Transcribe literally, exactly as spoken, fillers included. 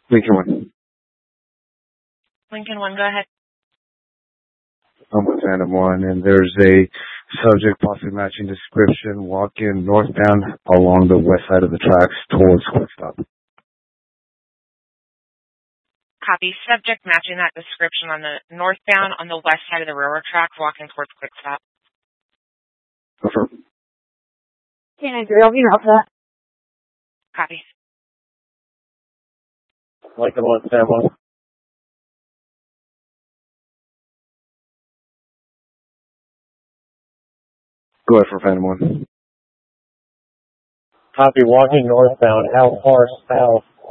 Lincoln one. Lincoln one, go ahead. I'm with Phantom one, and there's a subject possibly matching description walking northbound along the west side of the tracks towards Quick Stop. Copy. Subject matching that description on the northbound on the west side of the railroad tracks walking towards Quick Stop. Confirm. Can I agree? I'll be off that. Copy. Lincoln one, Phantom one. Go ahead for Phantom one. Copy, walking northbound. How far south